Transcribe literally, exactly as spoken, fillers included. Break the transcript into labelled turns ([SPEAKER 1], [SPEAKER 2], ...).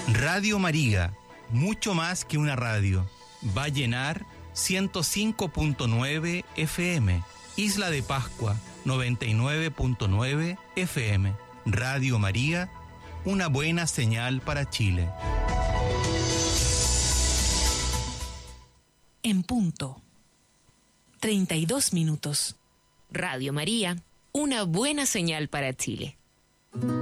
[SPEAKER 1] Radio María, mucho más que una radio. Va a llenar ciento cinco punto nueve F M. Isla de Pascua, noventa y nueve punto nueve F M. Radio María, una buena señal para Chile.
[SPEAKER 2] En punto. treinta y dos minutos.
[SPEAKER 3] Radio María, una buena señal para Chile.